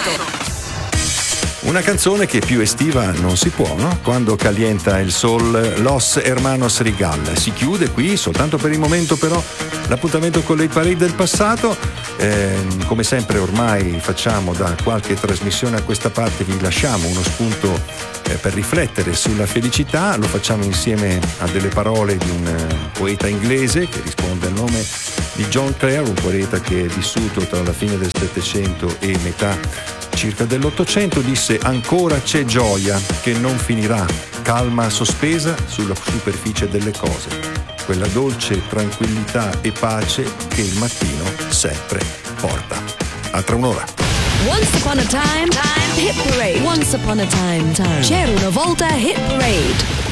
Una canzone che più estiva non si può, no? Quando calienta il sol, Los Hermanos Rigal. Si chiude qui soltanto per il momento, però l'appuntamento con le parade del passato. Come sempre ormai facciamo da qualche trasmissione a questa parte, vi lasciamo uno spunto per riflettere sulla felicità. Lo facciamo insieme a delle parole di un poeta inglese che risponde al nome di John Clare, un poeta che è vissuto tra la fine del Settecento e metà circa dell'800. Disse: ancora c'è gioia che non finirà, calma sospesa sulla superficie delle cose, quella dolce tranquillità e pace che il mattino sempre porta. A tra un'ora. Once upon a time, hit parade. Once upon a time. C'era una volta hit parade.